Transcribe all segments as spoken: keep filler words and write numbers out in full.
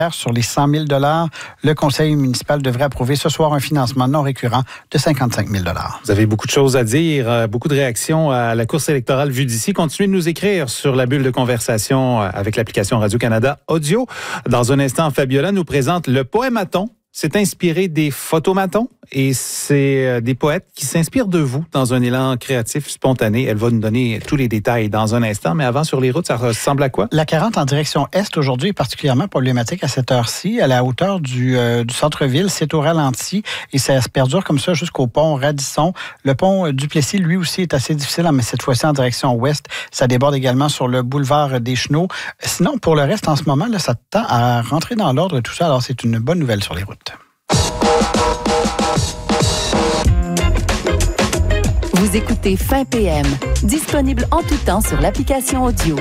Sur les cent mille dollars, le conseil municipal devrait approuver ce soir un financement non récurrent de cinquante-cinq mille dollars. Vous avez beaucoup de choses à dire, beaucoup de réactions à la course électorale vue d'ici. Continuez de nous écrire sur la bulle de conversation avec l'application Radio-Canada Audio. Dans un instant, Fabiola nous présente le poématon. C'est inspiré des photomatons et c'est des poètes qui s'inspirent de vous dans un élan créatif spontané. Elle va nous donner tous les détails dans un instant, mais avant, sur les routes, ça ressemble à quoi? La quarante en direction est aujourd'hui est particulièrement problématique à cette heure-ci. À la hauteur du, euh, du centre-ville, c'est au ralenti et ça se perdure comme ça jusqu'au pont Radisson. Le pont Duplessis, lui aussi, est assez difficile, mais cette fois-ci en direction ouest. Ça déborde également sur le boulevard des Chenaux. Sinon, pour le reste, en ce moment, là, ça tend à rentrer dans l'ordre tout ça. Alors, c'est une bonne nouvelle sur les routes. Vous écoutez Fin P M, disponible en tout temps sur l'application audio.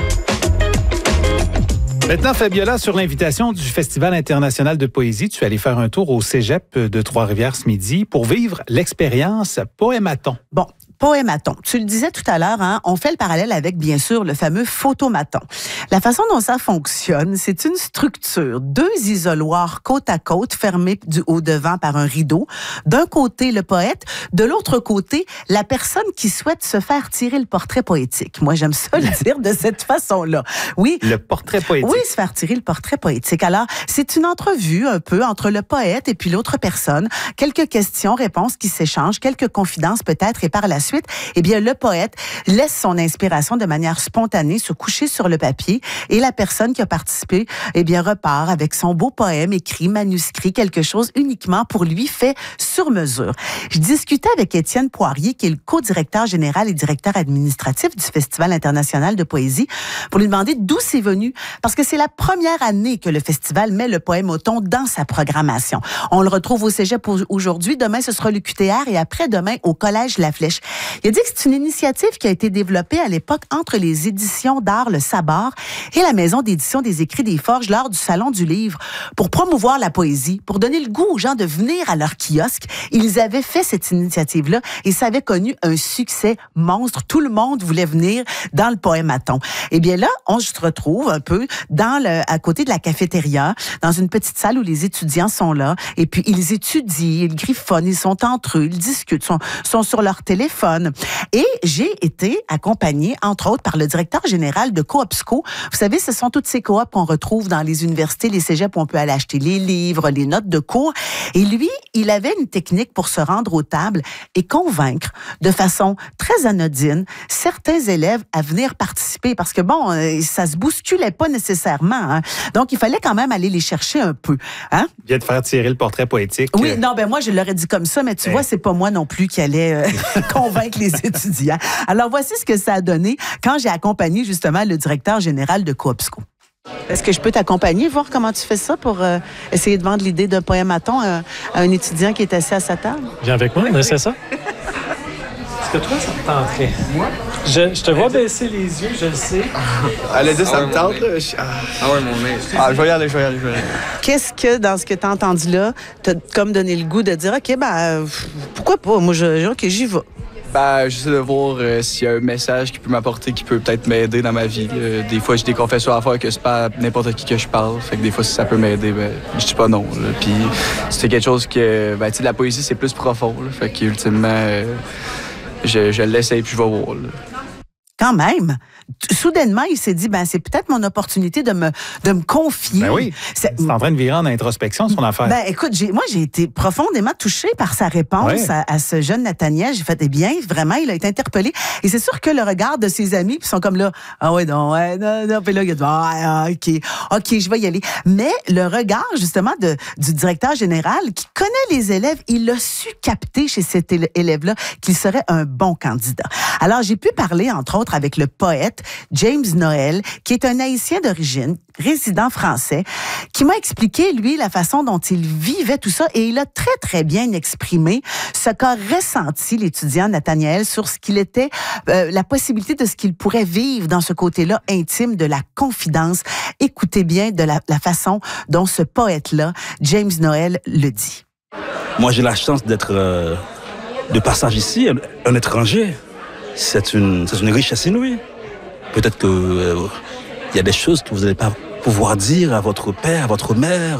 Maintenant, Fabiola, sur l'invitation du Festival international de poésie, tu es allée faire un tour au cégep de Trois-Rivières ce midi pour vivre l'expérience poématon. Bon. Poématon. Tu le disais tout à l'heure, hein, on fait le parallèle avec, bien sûr, le fameux photomaton. La façon dont ça fonctionne, c'est une structure, deux isoloirs côte à côte, fermés du haut devant par un rideau. D'un côté, le poète, de l'autre côté, la personne qui souhaite se faire tirer le portrait poétique. Moi, j'aime ça le dire de cette façon-là. Oui. Le portrait poétique. Oui, se faire tirer le portrait poétique. Alors, c'est une entrevue un peu entre le poète et puis l'autre personne. Quelques questions, réponses qui s'échangent, quelques confidences peut-être, et par la suite, eh bien, le poète laisse son inspiration de manière spontanée se coucher sur le papier et la personne qui a participé, eh bien, repart avec son beau poème écrit, manuscrit, quelque chose uniquement pour lui fait sur mesure. Je discutais avec Étienne Poirier, qui est le co-directeur général et directeur administratif du Festival international de poésie, pour lui demander d'où c'est venu, parce que c'est la première année que le festival met le poématon dans sa programmation. On le retrouve au Cégep aujourd'hui, demain ce sera le Q T R et après-demain au Collège La Flèche. Il a dit que c'est une initiative qui a été développée à l'époque entre les éditions d'art Le Sabar et la maison d'édition des Écrits des Forges lors du Salon du Livre pour promouvoir la poésie, pour donner le goût aux gens de venir à leur kiosque. Ils avaient fait cette initiative-là et ça avait connu un succès monstre. Tout le monde voulait venir dans le poématon. Eh bien là, on se retrouve un peu dans le, à côté de la cafétéria, dans une petite salle où les étudiants sont là et puis ils étudient, ils griffonnent, ils sont entre eux, ils discutent, sont, sont sur leur téléphone. Et j'ai été accompagnée, entre autres, par le directeur général de Coopsco. Vous savez, ce sont toutes ces coops qu'on retrouve dans les universités, les cégeps, où on peut aller acheter les livres, les notes de cours. Et lui, il avait une technique pour se rendre aux tables et convaincre de façon très anodine certains élèves à venir participer. Parce que, bon, ça se bousculait pas nécessairement. Hein. Donc, il fallait quand même aller les chercher un peu. Hein? Bien de faire tirer le portrait poétique. Oui, non, ben moi, je l'aurais dit comme ça, mais tu hey. vois, c'est pas moi non plus qui allait euh, convaincre les étudiants. Alors, voici ce que ça a donné quand j'ai accompagné justement le directeur général de Coopsco. Est-ce que je peux t'accompagner, voir comment tu fais ça pour euh, essayer de vendre l'idée d'un poématon à, à un étudiant qui est assis à sa table? Viens avec moi, c'est ça? Est-ce que toi, ça te tenterait? Moi? Je, je te vois baisser les yeux, je le sais. Elle a dit, ça me tente, là. Ah ouais, mon mec. Ah, je vais y aller, je vais y aller, je vais y aller. Qu'est-ce que, dans ce que tu as entendu là, t'as comme donné le goût de dire, OK, ben, pourquoi pas? Moi, je, OK, j'y vais. Ben, j'essaie de voir euh, s'il y a un message qui peut m'apporter, qui peut peut-être m'aider dans ma vie. Euh, des fois, j'ai des confessions à faire que c'est pas n'importe qui que je parle. Fait que des fois, si ça peut m'aider, ben, je dis pas non. Là. Puis, c'est quelque chose que, ben, tu sais, la poésie, c'est plus profond. Là. Fait qu'ultimement, euh, je, je l'essaye puis je vais voir. Là. Quand même. Soudainement, il s'est dit, ben c'est peut-être mon opportunité de me, de me confier. Ben oui, c'est, c'est en train de virer en introspection, son affaire. Ben écoute, j'ai, moi, j'ai été profondément touchée par sa réponse ouais. à, à ce jeune Nathaniel. J'ai fait, eh bien, vraiment, il a été interpellé. Et c'est sûr que le regard de ses amis, puis sont comme là, ah ouais, non, ouais, non, non, puis là, il a dit, ah, OK, OK, je vais y aller. Mais le regard, justement, de, du directeur général, qui connaît les élèves, il a su capter chez cet élève-là qu'il serait un bon candidat. Alors, j'ai pu parler, entre autres, avec le poète James Noël, qui est un Haïtien d'origine, résident français, qui m'a expliqué, lui, la façon dont il vivait tout ça, et il a très, très bien exprimé ce qu'a ressenti l'étudiant Nathaniel sur ce qu'il était, euh, la possibilité de ce qu'il pourrait vivre dans ce côté-là intime de la confidence. Écoutez bien de la, la façon dont ce poète-là, James Noël, le dit. Moi, j'ai la chance d'être euh, de passage ici, un, un étranger. C'est une, c'est une richesse inouïe. Peut-être qu'il euh, y a des choses que vous n'allez pas pouvoir dire à votre père, à votre mère,